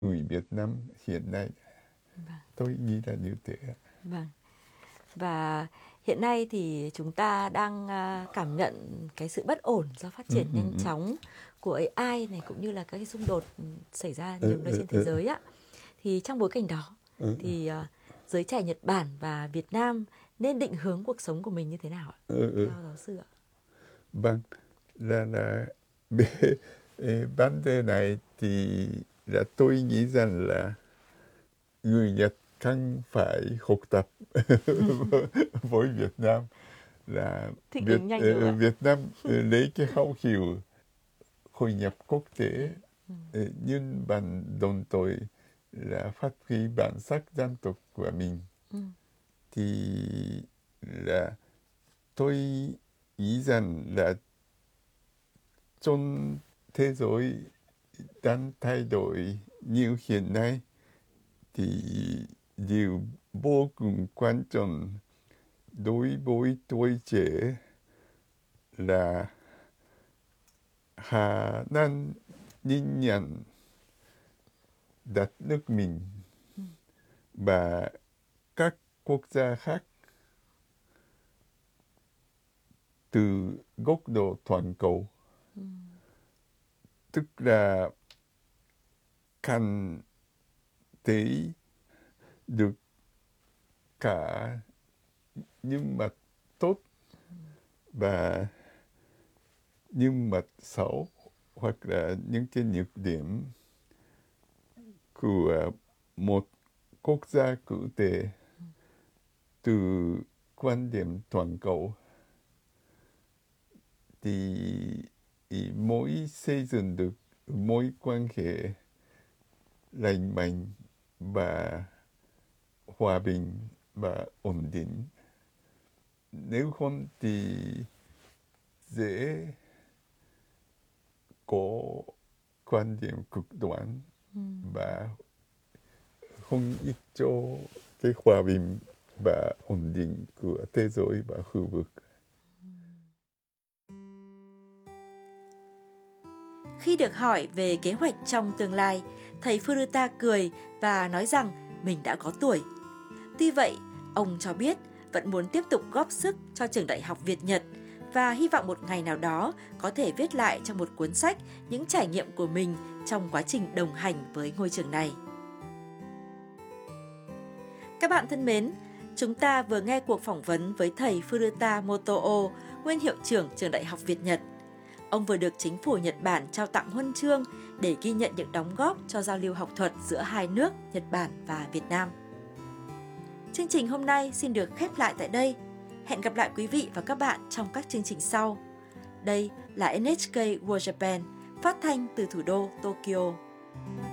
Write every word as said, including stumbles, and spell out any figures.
người Việt Nam hiện nay. Vâng. Tôi nghĩ là như thế. Vâng. Và hiện nay thì chúng ta đang à, cảm nhận cái sự bất ổn do phát Ừ, triển ừ, nhanh ừ. chóng của a i này, cũng như là các cái xung đột ừ, xảy ra Ừ, nhiều nơi ừ, trên thế ừ, giới á. Thì trong bối cảnh đó ừ, thì à, giới trẻ Nhật Bản và Việt Nam nên định hướng cuộc sống của mình như thế nào ạ? ừ, ừ. Theo giáo sư ạ. Vâng, là là về eh, vấn đề này thì là tôi nghĩ rằng là người Nhật cần phải học tập với Việt Nam, là Thích Việt ứng nhanh đúng không ờ, ạ? Việt Nam ờ, lấy cái khẩu hiệu hội nhập quốc tế, Thế. Ừ. ờ, nhưng bằng đồng thời là phát huy bản sắc dân tộc của mình. Ừ. Thì là tôi nghĩ rằng là trong thế giới đang thay đổi như hiện nay, thì điều vô cùng quan trọng đối với tuổi trẻ là khả năng nhìn nhận đất nước mình Ừ. và các quốc gia khác từ góc độ toàn cầu. Ừ. Tức là cần thấy được cả những mặt tốt và những mặt xấu, hoặc là những cái nhược điểm của một quốc gia cụ thể từ quan điểm toàn cầu. Thì ý mỗi xây dựng được mối quan hệ lành mạnh và hòa bình và ổn định. Nếu không thì dễ có quan điểm cực đoan Ừ. và không ích cho cái hòa bình và ổn định của thế giới và khu vực. Khi được hỏi về kế hoạch trong tương lai, thầy Furuta cười và nói rằng mình đã có tuổi. Tuy vậy, ông cho biết vẫn muốn tiếp tục góp sức cho trường đại học Việt Nhật và hy vọng một ngày nào đó có thể viết lại trong một cuốn sách những trải nghiệm của mình trong quá trình đồng hành với ngôi trường này. Các bạn thân mến, chúng ta vừa nghe cuộc phỏng vấn với thầy Furuta Motoo, nguyên hiệu trưởng trường đại học Việt Nhật. Ông vừa được chính phủ Nhật Bản trao tặng huân chương để ghi nhận những đóng góp cho giao lưu học thuật giữa hai nước Nhật Bản và Việt Nam. Chương trình hôm nay xin được khép lại tại đây. Hẹn gặp lại quý vị và các bạn trong các chương trình sau. Đây là en hát ca World Japan, phát thanh từ thủ đô Tokyo.